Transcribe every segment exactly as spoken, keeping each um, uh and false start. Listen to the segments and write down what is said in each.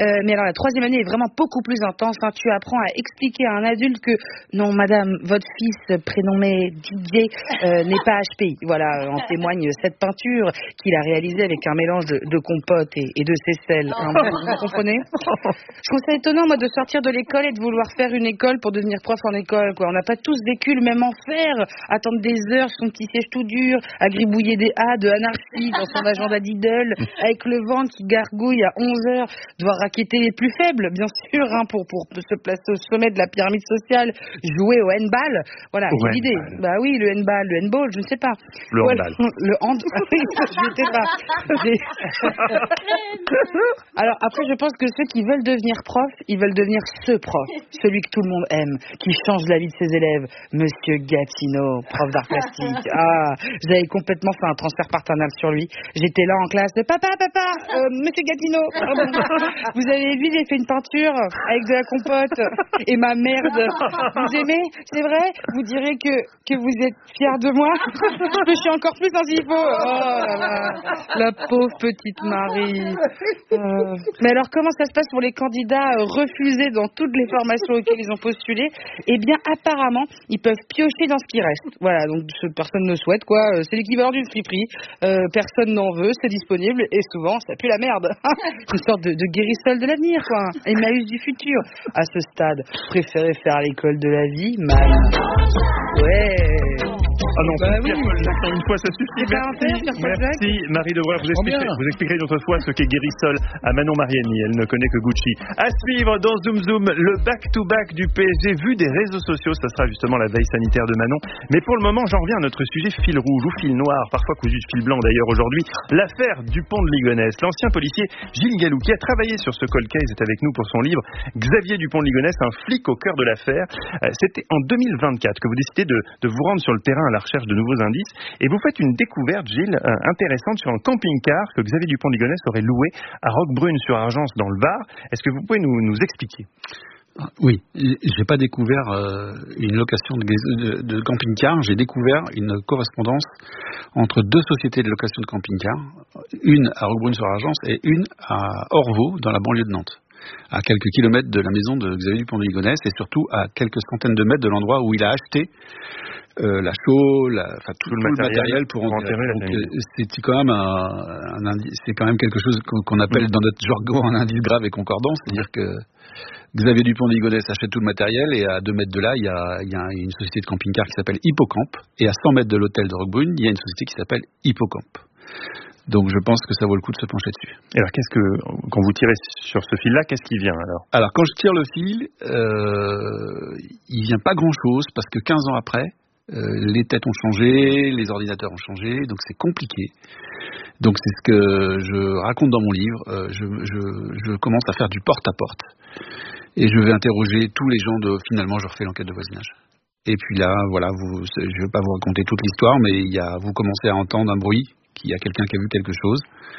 Euh, mais alors la troisième année est vraiment beaucoup plus intense. Hein. Tu apprends à expliquer à un adulte que non, madame, votre fils prénommé Didier euh, n'est pas H P I. Voilà, en témoigne cette peinture qu'il a réalisée avec un mélange de, de compote et, et de seychelles. Hein. Vous, vous comprenez? Je trouve ça étonnant, moi, de sortir de l'école et de vouloir faire une école pour devenir prof en école. Quoi. On n'a pas tous vécu le même enfer, attendre des heures sur son petit siège tout dur, à gribouiller des A de anarchie dans son agenda d'idole, avec le ventre qui gargouille à onze heures, devoir raqueter les plus faibles, bien sûr, hein, pour, pour se placer au sommet de la pyramide sociale, jouer au handball. Voilà, au quelle idée. Bah oui, le handball, le handball, je ne sais pas. Le ouais, handball. Le hand... je ne sais pas. Alors après, je pense que ceux qui veulent devenir prof, ils veulent devenir ce prof, celui que tout le monde aime, qui change la vie de ses élèves, Monsieur Gatineau, prof d'art plastique. Ah, j'avais complètement fait un transfert paternel sur lui. J'étais là en classe, de papa, papa, euh, Monsieur Gatineau, pardon. Vous avez vu, j'ai fait une peinture avec de la compote et ma merde. Vous aimez? C'est vrai? Vous direz que, que vous êtes fiers de moi? Je suis encore plus en zippo. Oh là là, la pauvre petite Marie. Euh, mais alors, comment ça se passe pour les candidats euh, refusés dans toutes les formations auxquelles ils ont postulé? Eh bien, apparemment, ils peuvent piocher dans ce qui reste. Voilà, donc personne ne souhaite, quoi. C'est l'équivalent d'une friperie. Euh, personne n'en veut, c'est disponible, et souvent, ça pue la merde. Une sorte de, de guérissol de l'avenir, quoi. Emmaüs du futur. À ce stade, préférez faire l'école de la vie, mal. Ouais. Ah non, bah oui. Une fois ça suffit. Merci, merci Marie Debreuer. Vous expliquerez, vous expliquerez une autre fois ce qu'est Guérissol à Manon Mariani. Elle ne connaît que Gucci. À suivre dans Zoom Zoom, le back-to-back du P S G vu des réseaux sociaux. Ça sera justement la veille sanitaire de Manon. Mais pour le moment, j'en reviens à notre sujet fil rouge ou fil noir, parfois cousu de fil blanc d'ailleurs aujourd'hui. L'affaire Dupont de Ligonnès. L'ancien policier Gilles Gallou, qui a travaillé sur ce cold case, est avec nous pour son livre Xavier Dupont de Ligonnès, un flic au cœur de l'affaire. C'était en deux mille vingt-quatre que vous décidez de, de vous rendre sur le terrain à la recherche de nouveaux indices et vous faites une découverte, Gilles, euh, intéressante sur un camping-car que Xavier Dupont de Ligonnès aurait loué à Roquebrune-sur-Argence dans le Var. Est-ce que vous pouvez nous, nous expliquer? Oui, j'ai pas découvert euh, une location de, de, de camping-car, j'ai découvert une correspondance entre deux sociétés de location de camping-car, une à Roquebrune-sur-Argence et une à Orvaux, dans la banlieue de Nantes, à quelques kilomètres de la maison de Xavier Dupont de Ligonnès et surtout à quelques centaines de mètres de l'endroit où il a acheté Euh, la chaux, la, enfin tout, tout, tout le matériel pour, pour enterrer. Donc, euh, c'est quand même un, un indice, c'est quand même quelque chose qu'on, qu'on appelle dans notre jargon un indice grave et concordant, c'est-à-dire que Xavier Dupont de Ligonnès achète tout le matériel et à deux mètres de là, il y a, il y a une société de camping-car qui s'appelle Hippocamp et à cent mètres de l'hôtel de Roquebrune, il y a une société qui s'appelle Hippocamp. Donc je pense que ça vaut le coup de se pencher dessus. Et alors qu'est-ce que, quand vous tirez sur ce fil-là, qu'est-ce qui vient alors? Alors quand je tire le fil, euh, il vient pas grand-chose parce que quinze ans après, Euh, les têtes ont changé, les ordinateurs ont changé, donc c'est compliqué. Donc c'est ce que je raconte dans mon livre. Euh, je, je, je commence à faire du porte-à-porte et je vais interroger tous les gens de. Finalement, je refais l'enquête de voisinage. Et puis là, voilà, vous, je ne vais pas vous raconter toute l'histoire, mais il y a, vous commencez à entendre un bruit, qu'il y a quelqu'un qui a vu quelque chose.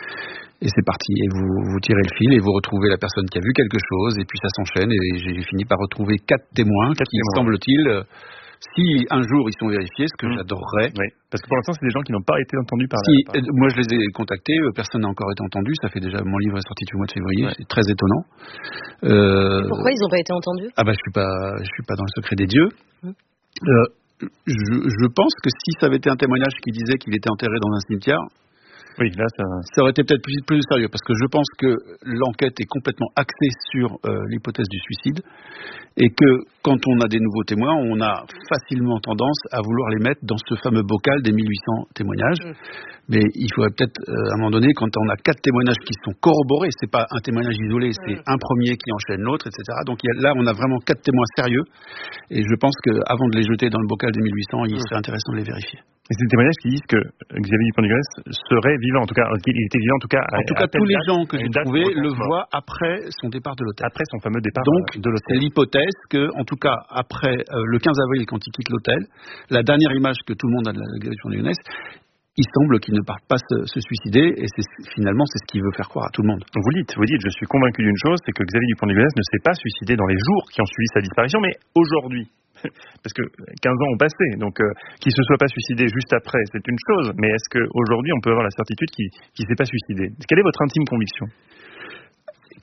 Et c'est parti, et vous, vous tirez le fil et vous retrouvez la personne qui a vu quelque chose, et puis ça s'enchaîne, et j'ai fini par retrouver quatre témoins, quatre qui, témoins. semble-t-il, si un jour ils sont vérifiés, ce que mmh. j'adorerais. Oui, parce que pour l'instant, c'est des gens qui n'ont pas été entendus par si, la... Par... Moi, je les ai contactés, personne n'a encore été entendu, ça fait déjà, mon livre est sorti depuis le mois de février, ouais. C'est très étonnant. Euh... Pourquoi ils n'ont pas été entendus? Ah bah, je suis pas, je suis pas dans le secret des dieux. Mmh. Euh, je, je pense que si ça avait été un témoignage qui disait qu'il était enterré dans un cimetière, oui, là, ça... ça aurait été peut-être plus, plus sérieux, parce que je pense que l'enquête est complètement axée sur euh, l'hypothèse du suicide, et que quand on a des nouveaux témoins, on a facilement tendance à vouloir les mettre dans ce fameux bocal des mille huit cents témoignages. Mmh. Mais il faudrait peut-être, euh, à un moment donné, quand on a quatre témoignages qui sont corroborés, c'est pas un témoignage isolé, c'est mmh. un premier qui enchaîne l'autre, et cetera. Donc il y a, là, on a vraiment quatre témoins sérieux, et je pense qu'avant de les jeter dans le bocal des mille huit cents, il mmh. serait intéressant de les vérifier. Et c'est des témoignages qui disent que Xavier Dupont de Ligonnès serait vivant, en tout cas, qu'il était vivant, en tout cas. En tout cas, tous les gens que j'ai trouvés le voient après son départ de l'hôtel. Après son fameux départ Donc, de l'hôtel. C'est l'hypothèse que, en tout cas, après euh, le quinze avril, quand il quitte l'hôtel, la dernière image que tout le monde a de Xavier Dupont de Ligonnès, il semble qu'il ne parte pas se, se suicider, et c'est, finalement, c'est ce qu'il veut faire croire à tout le monde. Vous dites, vous dites, je suis convaincu d'une chose, c'est que Xavier Dupont de Ligonnès ne s'est pas suicidé dans les jours qui ont suivi sa disparition, mais aujourd'hui. Parce que quinze ans ont passé, donc euh, qu'il ne se soit pas suicidé juste après, c'est une chose, mais est-ce qu'aujourd'hui on peut avoir la certitude qu'il ne s'est pas suicidé? Quelle est votre intime conviction?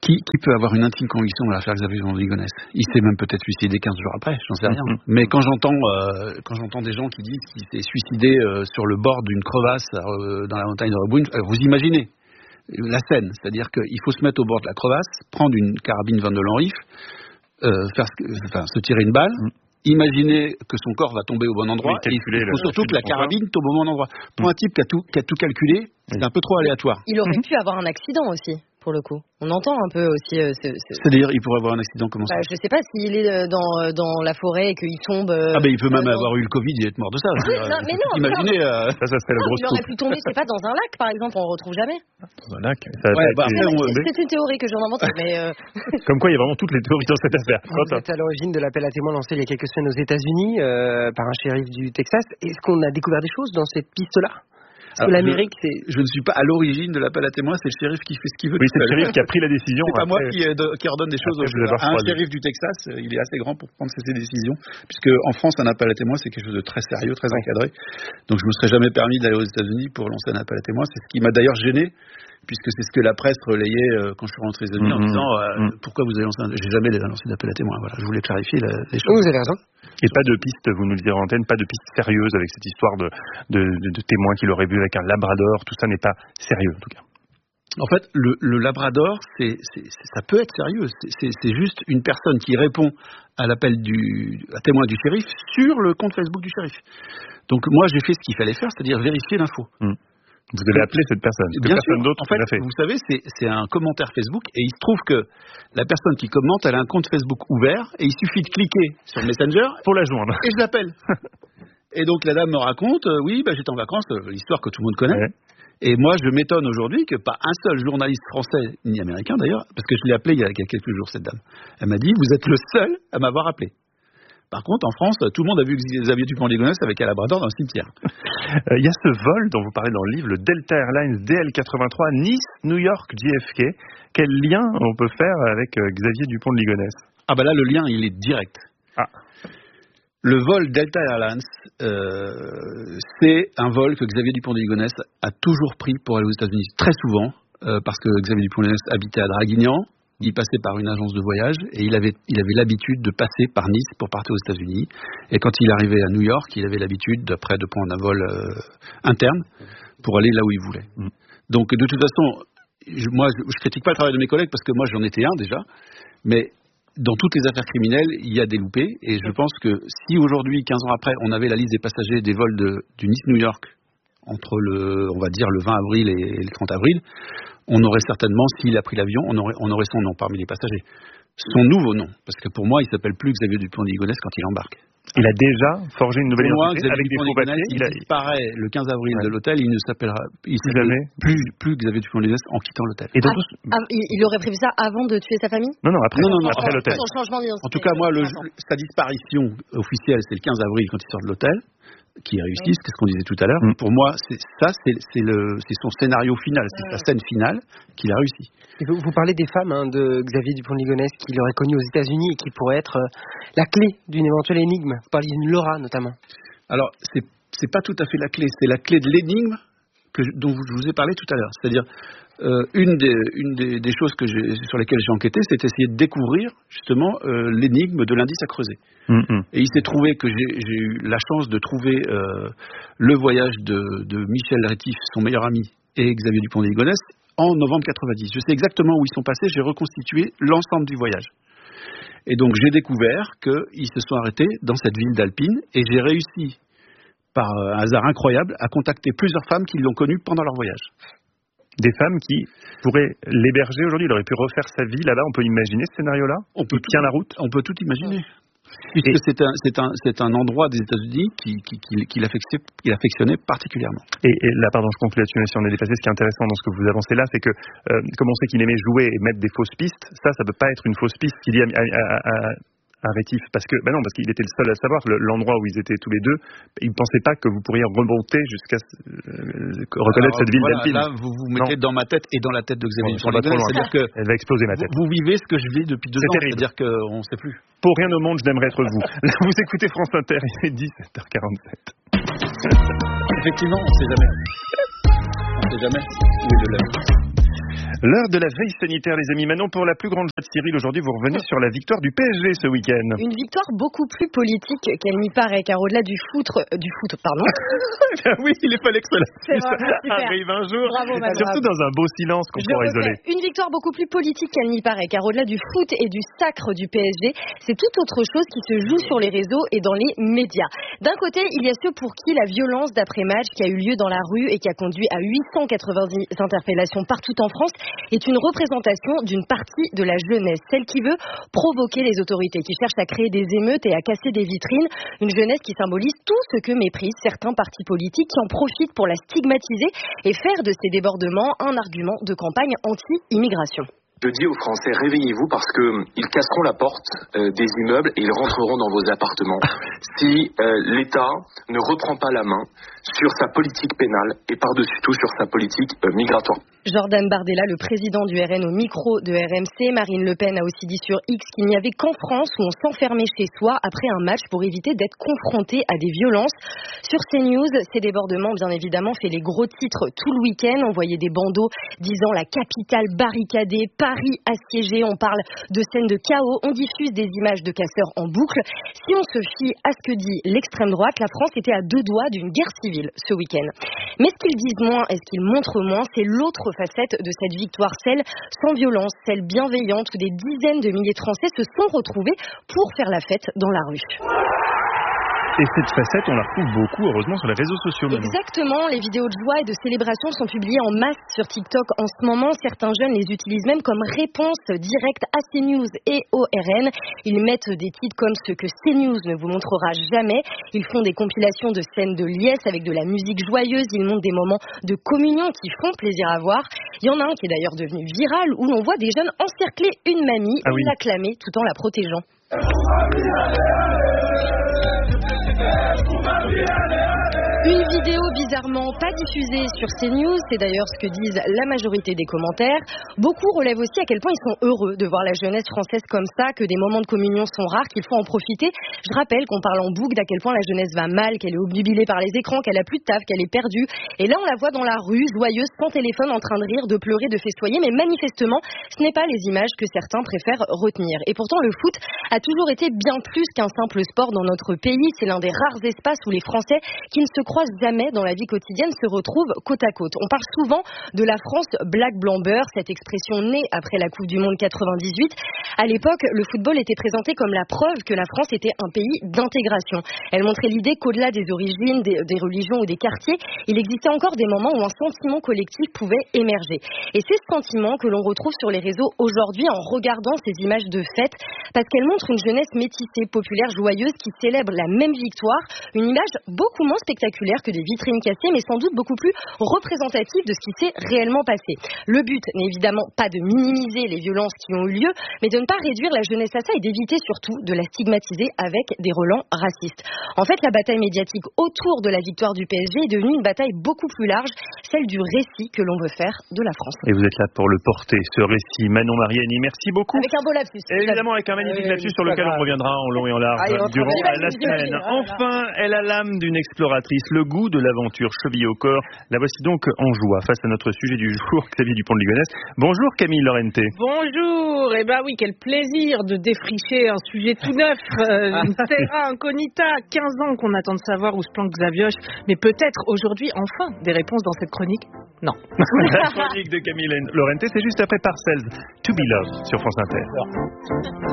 Qui, qui peut avoir une intime conviction dans l'affaire Xavier Dupont de Ligonnès? Il s'est même peut-être suicidé quinze jours après, j'en sais rien. Mm-hmm. Mais quand j'entends, euh, quand j'entends des gens qui disent qu'il s'est suicidé euh, sur le bord d'une crevasse euh, dans la montagne de Roeboune, euh, vous imaginez la scène, c'est-à-dire qu'il faut se mettre au bord de la crevasse, prendre une carabine Van de Lanriff, euh, faire, enfin, se tirer une balle. Mm. Imaginez que son corps va tomber au bon endroit, oui, et il faut surtout que la carabine tombe au bon endroit. Pour un type qui a tout, qui a tout calculé, c'est un peu trop aléatoire. Il aurait pu avoir un accident aussi, pour le coup. On entend un peu aussi... Euh, ce, ce... C'est-à-dire, il pourrait avoir un accident, comment ça? Bah, je sais pas, s'il est dans, dans la forêt et qu'il tombe... Euh, ah ben il peut même euh, avoir dans... eu le Covid et être mort de ça. Oui, non, mais non, imaginez, non. Euh... Ça, ça serait non, la grosse il aurait pu tomber, c'est pas dans un lac, par exemple, on le retrouve jamais. Dans un lac ça ouais, bah, c'est, on... c'est une théorie que j'en invente, mais... Euh... Comme quoi, il y a vraiment toutes les théories dans cette affaire. Vous êtes à l'origine de l'appel à témoins lancé il y a quelques semaines aux États-Unis euh, par un shérif du Texas. Est-ce qu'on a découvert des choses dans cette piste-là? Parce que l'Amérique, je, c'est... je ne suis pas à l'origine de l'appel à témoins, c'est le shérif qui fait ce qu'il veut. Oui, c'est le shérif qui a pris la décision. C'est pas après... moi qui, euh, qui ordonne des choses. Après, aux... Un shérif du Texas, il est assez grand pour prendre ses décisions, puisque en France, un appel à témoins, c'est quelque chose de très sérieux, très encadré. Donc je me serais jamais permis d'aller aux États-Unis pour lancer un appel à témoins. C'est ce qui m'a d'ailleurs gêné, puisque c'est ce que la presse relayait euh, quand je suis rentré aux États-Unis mmh, en disant euh, mmh. pourquoi vous avez lancé un... J'ai jamais lancé d'appel à témoins. Voilà, je voulais clarifier la, les choses. Vous avez raison. Et pas de piste, vous nous le direz en antenne, pas de piste sérieuse avec cette histoire de, de, de, de témoins qu'il aurait vu avec un labrador. Tout ça n'est pas sérieux en tout cas. En fait, le, le labrador, c'est, c'est, c'est, ça peut être sérieux. C'est, c'est, c'est juste une personne qui répond à l'appel du à témoin du shérif sur le compte Facebook du shérif. Donc moi, j'ai fait ce qu'il fallait faire, c'est-à-dire vérifier l'info. Mmh. Vous avez appelé cette personne. Bien personne sûr. d'autre en fait, l'a fait. Vous savez, c'est, c'est un commentaire Facebook et il se trouve que la personne qui commente, elle a un compte Facebook ouvert et il suffit de cliquer sur Messenger pour la joindre. Et je l'appelle. Et donc la dame me raconte, euh, oui, bah, j'étais en vacances, euh, l'histoire que tout le monde connaît. Ouais. Et moi, je m'étonne aujourd'hui que pas un seul journaliste français, ni américain d'ailleurs, parce que je l'ai appelé il y a quelques jours cette dame. Elle m'a dit, vous êtes le seul à m'avoir appelé. Par contre, en France, tout le monde a vu Xavier Dupont de Ligonnès avec un labrador dans le cimetière. Il euh, y a ce vol dont vous parlez dans le livre, le Delta Airlines D L quatre-vingt-trois, Nice-New York J F K. Quel lien on peut faire avec euh, Xavier Dupont de Ligonnès? Ah bah là, le lien, il est direct. Ah. Le vol Delta Airlines, euh, c'est un vol que Xavier Dupont de Ligonnès a toujours pris pour aller aux États-Unis, très souvent, euh, parce que Xavier Dupont de Ligonnès habitait à Draguignan. Il passait par une agence de voyage et il avait, il avait l'habitude de passer par Nice pour partir aux États-Unis. Et quand il arrivait à New York, il avait l'habitude d'après de prendre un vol euh, interne pour aller là où il voulait. Mmh. Donc de toute façon, je, moi je, je critique pas le travail de mes collègues parce que moi j'en étais un déjà, mais dans toutes les affaires criminelles, il y a des loupés et je pense que si aujourd'hui, quinze ans après, on avait la liste des passagers des vols de, du Nice-New York entre le, on va dire le vingt avril et le trente avril, on aurait certainement, s'il a pris l'avion, on aurait, on aurait son nom parmi les passagers. Son nouveau nom, parce que pour moi, il s'appelle plus Xavier Dupont de Ligonnès quand il embarque. Il a déjà forgé une nouvelle pour identité moi, avec des faux papiers. Il, il disparaît le quinze avril ouais. de l'hôtel, il ne s'appellera il jamais plus, plus Xavier Dupont de Ligonnès en quittant l'hôtel. Et ah, tous... ah, il aurait prévu ça avant de tuer sa famille? Non, non, après, non, non, non, après non, l'hôtel. En tout cas, moi, le, sa disparition officielle, c'est le quinze avril quand il sort de l'hôtel. Qui réussissent, c'est ce qu'on disait tout à l'heure. Mmh. Pour moi, c'est, ça, c'est, c'est, le, c'est son scénario final, c'est sa scène finale qu'il a réussi. Et vous, vous parlez des femmes hein, de Xavier Dupont de Ligonnès qu'il aurait connues aux États-Unis et qui pourraient être euh, la clé d'une éventuelle énigme. Vous parlez d'une Laura notamment. Alors, c'est, c'est pas tout à fait la clé, c'est la clé de l'énigme que, dont je vous ai parlé tout à l'heure. C'est-à-dire, euh, une, des, une des, des choses que j'ai, sur lesquelles j'ai enquêté, c'est essayer de découvrir justement euh, l'énigme de l'indice à creuser. Mm-hmm. Et il s'est trouvé que j'ai, j'ai eu la chance de trouver euh, le voyage de, de Michel Rétif, son meilleur ami, et Xavier Dupont de Ligonnès en novembre quatre-vingt-dix. Je sais exactement où ils sont passés, j'ai reconstitué l'ensemble du voyage. Et donc j'ai découvert qu'ils se sont arrêtés dans cette ville d'Alpine et j'ai réussi, par un hasard incroyable, à contacter plusieurs femmes qui l'ont connu pendant leur voyage. Des femmes qui pourraient l'héberger aujourd'hui, il aurait pu refaire sa vie là-bas. On peut imaginer ce scénario-là? On peut tient la route. On peut tout imaginer. Puisque et c'est un, c'est un, c'est un endroit des États-Unis qui, qui, qui, qui l'affectionnait, qui l'affectionnait particulièrement. Et, et là, pardon, je conclue là-dessus, mais si on est dépassé, ce qui est intéressant dans ce que vous avancez là, c'est que, euh, comme on sait qu'il aimait jouer et mettre des fausses pistes, ça, ça peut pas être une fausse piste qu'il y a à, à, à, à Rétif, parce que, ben non, parce qu'il était le seul à savoir le, l'endroit où ils étaient tous les deux. Il ne pensait pas que vous pourriez remonter jusqu'à euh, reconnaître Alors, cette ville voilà, d'Alpine. Là, vous vous mettez non. dans ma tête et dans la tête de Xavier Dupont de Ligonnès, c'est-à-dire que elle va exploser ma tête. Vous, vous vivez ce que je vis depuis deux c'est ans, terrible. C'est-à-dire qu'on ne sait plus. Pour rien au monde, je n'aimerais être vous. Vous écoutez France Inter, il est dix-sept heures quarante-sept. Effectivement, on ne sait jamais. On ne sait jamais où est le lève. L'heure de la veille sanitaire, les amis. Manon, pour la plus grande joie de Cyril, aujourd'hui, vous revenez sur la victoire du P S G ce week-end. Une victoire beaucoup plus politique qu'elle n'y paraît, car au-delà du foot, euh, du foot, pardon. Oui, il fallait que cela vrai, arrive un jour. Bravo, Manon. Surtout dans un beau silence qu'on Je pourrait refais. isoler. Une victoire beaucoup plus politique qu'elle n'y paraît, car au-delà du foot et du sacre du P S G, c'est tout autre chose qui se joue sur les réseaux et dans les médias. D'un côté, il y a ceux pour qui la violence d'après-match qui a eu lieu dans la rue et qui a conduit à huit cent quatre-vingt-dix interpellations partout en France est une représentation d'une partie de la jeunesse, celle qui veut provoquer les autorités, qui cherche à créer des émeutes et à casser des vitrines. Une jeunesse qui symbolise tout ce que méprisent certains partis politiques qui en profitent pour la stigmatiser et faire de ces débordements un argument de campagne anti-immigration. Je dis aux Français, réveillez-vous parce qu'ils casseront la porte euh, des immeubles et ils rentreront dans vos appartements si euh, l'État ne reprend pas la main sur sa politique pénale et par-dessus tout sur sa politique euh, migratoire. Jordan Bardella, le président du R N au micro de R M C. Marine Le Pen a aussi dit sur X qu'il n'y avait qu'en France où on s'enfermait chez soi après un match pour éviter d'être confronté à des violences. Sur CNews, ces débordements, bien évidemment, fait les gros titres tout le week-end. On voyait des bandeaux disant la capitale barricadée, Paris assiégé. On parle de scènes de chaos. On diffuse des images de casseurs en boucle. Si on se fie à ce que dit l'extrême droite, la France était à deux doigts d'une guerre civile ce week-end. Mais ce qu'ils disent moins et ce qu'ils montrent moins, c'est l'autre facette de cette victoire, celle sans violence, celle bienveillante où des dizaines de milliers de Français se sont retrouvés pour faire la fête dans la rue. Et cette facette, on la retrouve beaucoup, heureusement, sur les réseaux sociaux. Maintenant. Exactement, les vidéos de joie et de célébration sont publiées en masse sur TikTok en ce moment. Certains jeunes les utilisent même comme réponse directe à CNews et au R N. Ils mettent des titres comme ce que CNews ne vous montrera jamais. Ils font des compilations de scènes de liesse avec de la musique joyeuse. Ils montrent des moments de communion qui font plaisir à voir. Il y en a un qui est d'ailleurs devenu viral où l'on voit des jeunes encercler une mamie ah et oui. l'acclamer tout en la protégeant. Une vidéo bizarrement pas diffusée sur CNews, c'est d'ailleurs ce que disent la majorité des commentaires. Beaucoup relèvent aussi à quel point ils sont heureux de voir la jeunesse française comme ça, que des moments de communion sont rares, qu'il faut en profiter. Je rappelle qu'on parle en boucle d'à quel point la jeunesse va mal, qu'elle est obnubilée par les écrans, qu'elle a plus de taf, qu'elle est perdue. Et là, on la voit dans la rue, joyeuse, sans téléphone, en train de rire, de pleurer, de festoyer. Mais manifestement, ce n'est pas les images que certains préfèrent retenir. Et pourtant, le foot a toujours été bien plus qu'un simple sport dans notre pays. C'est l'un des rares espaces où les Français qui ne se croisent jamais dans la vie quotidienne se retrouvent côte à côte. On parle souvent de la France black blanc beurre, cette expression née après la Coupe du Monde quatre-vingt-dix-huit. À l'époque, le football était présenté comme la preuve que la France était un pays d'intégration. Elle montrait l'idée qu'au-delà des origines, des, des religions ou des quartiers, il existait encore des moments où un sentiment collectif pouvait émerger. Et c'est ce sentiment que l'on retrouve sur les réseaux aujourd'hui en regardant ces images de fête, parce qu'elles montrent une jeunesse métissée, populaire, joyeuse, qui célèbre la même victoire, une image beaucoup moins spectaculaire que des vitrines cassées, mais sans doute beaucoup plus représentative de ce qui s'est réellement passé. Le but n'est évidemment pas de minimiser les violences qui ont eu lieu, mais de ne pas réduire la jeunesse à ça et d'éviter surtout de la stigmatiser avec des relents racistes. En fait, la bataille médiatique autour de la victoire du P S G est devenue une bataille beaucoup plus large, celle du récit que l'on veut faire de la France. Et vous êtes là pour le porter, ce récit. Manon Mariani, merci beaucoup. Avec un beau lapsus. Et évidemment, avec un magnifique lapsus sur lequel on reviendra en long et en large ah, durant la semaine. semaine. Enfin, elle a l'âme d'une exploratrice, le goût de l'aventure chevillée au corps. La voici donc en joie face à notre sujet du jour, Xavier Dupont de Ligonnès. Bonjour Camille Lorente. Bonjour, et ben oui, quel plaisir de défricher un sujet tout neuf, euh, une terra incognita, quinze ans qu'on attend de savoir où se planque Xavioche, mais peut-être aujourd'hui enfin des réponses dans cette chronique. Non. La chronique de Camille Lorente, c'est juste après Parcells, To Be Loved sur France Inter.